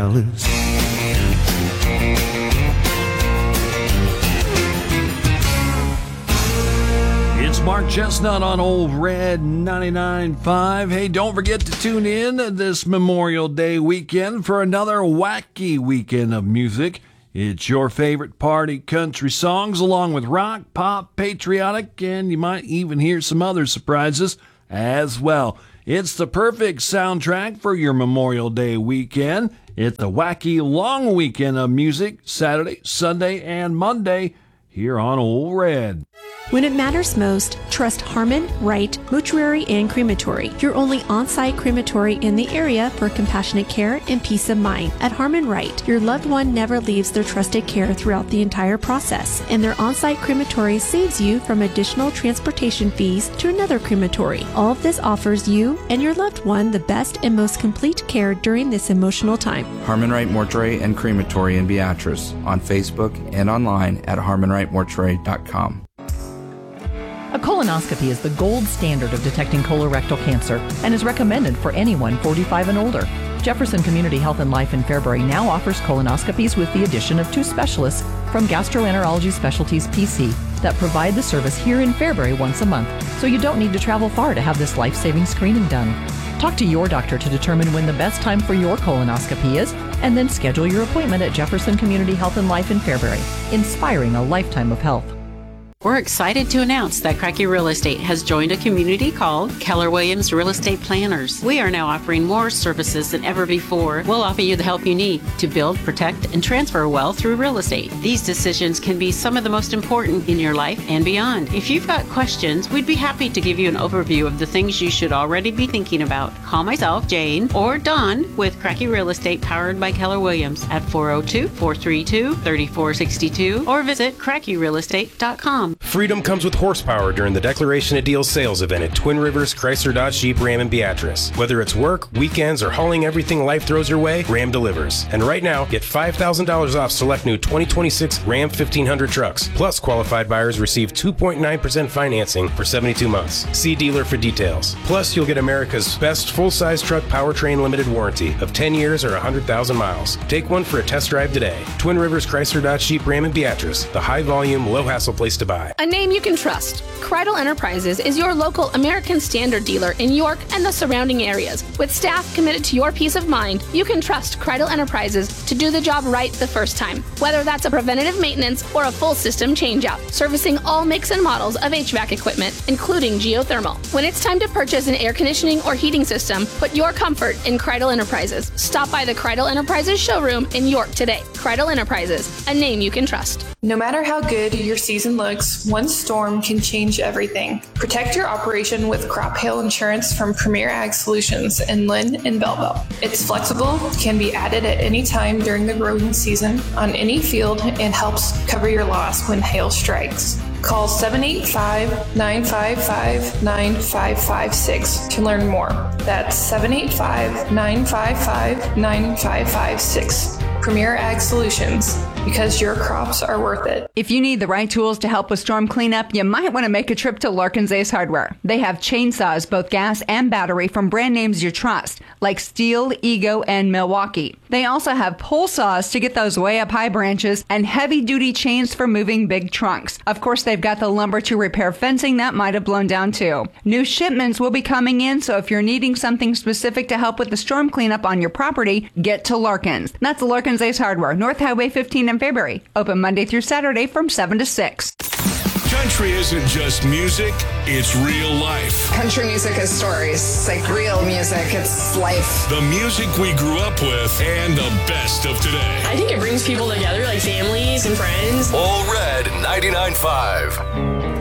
Dallas. It's Mark Chestnut on Old Red 99.5. Hey, don't forget to tune in this Memorial Day weekend for another wacky weekend of music. It's your favorite party country songs along with rock, pop, patriotic, and you might even hear some other surprises as well. It's the perfect soundtrack for your Memorial Day weekend. It's a wacky long weekend of music, Saturday, Sunday, and Monday here on Old Red. When it matters most, trust Harmon Wright Mortuary and Crematory, your only on-site crematory in the area for compassionate care and peace of mind. At Harmon Wright, your loved one never leaves their trusted care throughout the entire process, and their on-site crematory saves you from additional transportation fees to another crematory. All of this offers you and your loved one the best and most complete care during this emotional time. Harmon Wright Mortuary and Crematory in Beatrice on Facebook and online at harmonwrightmortuary.com. A colonoscopy is the gold standard of detecting colorectal cancer and is recommended for anyone 45 and older. Jefferson Community Health and Life in Fairbury now offers colonoscopies with the addition of 2 specialists from Gastroenterology Specialties PC that provide the service here in Fairbury once a month, so you don't need to travel far to have this life-saving screening done. Talk to your doctor to determine when the best time for your colonoscopy is, and then schedule your appointment at Jefferson Community Health and Life in Fairbury, inspiring a lifetime of health. We're excited to announce that Cracky Real Estate has joined a community called Keller Williams Real Estate Planners. We are now offering more services than ever before. We'll offer you the help you need to build, protect, and transfer wealth through real estate. These decisions can be some of the most important in your life and beyond. If you've got questions, we'd be happy to give you an overview of the things you should already be thinking about. Call myself, Jane, or Don with Cracky Real Estate powered by Keller Williams at 402-432-3462 or visit crackyrealestate.com. Freedom comes with horsepower during the Declaration of Deals sales event at Twin Rivers Chrysler Dodge Jeep Ram in Beatrice. Whether it's work, weekends, or hauling everything life throws your way, Ram delivers. And right now, get $5,000 off select new 2026 Ram 1500 trucks. Plus, qualified buyers receive 2.9% financing for 72 months. See dealer for details. Plus, you'll get America's best full-size truck powertrain limited warranty of 10 years or 100,000 miles. Take one for a test drive today. Twin Rivers Chrysler Dodge Jeep Ram in Beatrice, the high-volume, low-hassle place to buy. A name you can trust. Kreidel Enterprises is your local American Standard dealer in York and the surrounding areas. With staff committed to your peace of mind, you can trust Kreidel Enterprises to do the job right the first time. Whether that's a preventative maintenance or a full system changeout, servicing all makes and models of HVAC equipment, including geothermal. When it's time to purchase an air conditioning or heating system, put your comfort in Kreidel Enterprises. Stop by the Kreidel Enterprises showroom in York today. Kreidel Enterprises, a name you can trust. No matter how good your season looks, one storm can change everything. Protect your operation with crop hail insurance from Premier Ag Solutions in Lynn and Belleville. It's flexible, can be added at any time during the growing season on any field, and helps cover your loss when hail strikes. Call 785-955-9556 to learn more. That's 785-955-9556. Premier Ag Solutions, because your crops are worth it. If you need the right tools to help with storm cleanup, you might want to make a trip to Larkin's Ace Hardware. They have chainsaws, both gas and battery, from brand names you trust, like Steel, Ego, and Milwaukee. They also have pole saws to get those way up high branches and heavy-duty chains for moving big trunks. Of course, they've got the lumber to repair fencing that might have blown down too. New shipments will be coming in, so if you're needing something specific to help with the storm cleanup on your property, get to Larkin's. That's Larkin's Ace Hardware, North Highway 15 in Fairbury. Open Monday through Saturday from 7 to 6. Country isn't just music, it's real life. Country music is stories. It's like real music. It's life. The music we grew up with and the best of today. I think it brings people together, like families and friends. All Red 99.5.